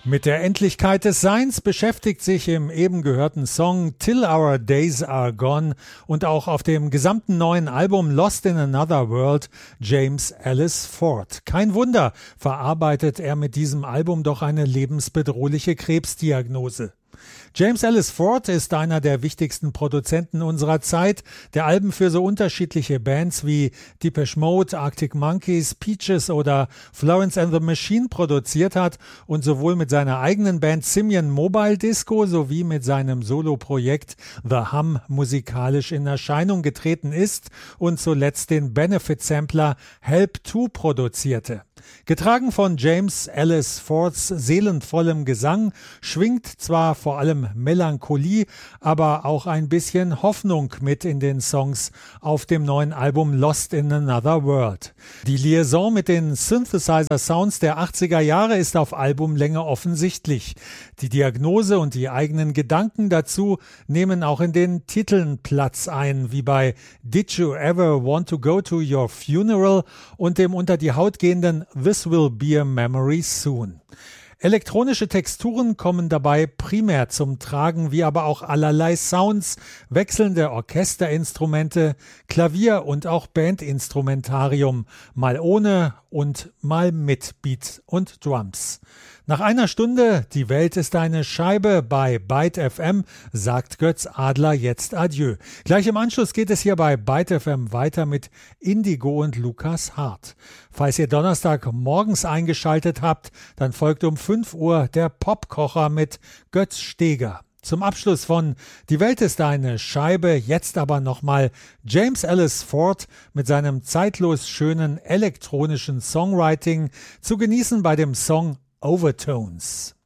Mit der Endlichkeit des Seins beschäftigt sich im eben gehörten Song Till Our Days Are Gone und auch auf dem gesamten neuen Album Lost in Another World James Ellis Ford. Kein Wunder, verarbeitet er mit diesem Album doch eine lebensbedrohliche Krebsdiagnose. James Ellis Ford ist einer der wichtigsten Produzenten unserer Zeit, der Alben für so unterschiedliche Bands wie Depeche Mode, Arctic Monkeys, Peaches oder Florence and the Machine produziert hat und sowohl mit seiner eigenen Band Simian Mobile Disco sowie mit seinem Soloprojekt The Hum musikalisch in Erscheinung getreten ist und zuletzt den Benefit-Sampler Help II produzierte. Getragen von James Ellis Fords seelenvollem Gesang schwingt zwar vor allem Melancholie, aber auch ein bisschen Hoffnung mit in den Songs auf dem neuen Album Lost in Another World. Die Liaison mit den Synthesizer-Sounds der 80er Jahre ist auf Albumlänge offensichtlich. Die Diagnose und die eigenen Gedanken dazu nehmen auch in den Titeln Platz ein, wie bei Did You Ever Want to Go to Your Funeral und dem unter die Haut gehenden This Will Be a Memory Soon. Elektronische Texturen kommen dabei primär zum Tragen, wie aber auch allerlei Sounds, wechselnde Orchesterinstrumente, Klavier und auch Bandinstrumentarium, mal ohne und mal mit Beat und Drums. Nach einer Stunde Die Welt ist eine Scheibe bei Byte FM sagt Götz Adler jetzt Adieu. Gleich im Anschluss geht es hier bei Byte FM weiter mit Indigo und Lukas Hart. Falls ihr Donnerstag morgens eingeschaltet habt, dann folgt um 5 Uhr der Popkocher mit Götz Steger. Zum Abschluss von Die Welt ist eine Scheibe, jetzt aber nochmal James Ellis Ford mit seinem zeitlos schönen elektronischen Songwriting, zu genießen bei dem Song Overtones.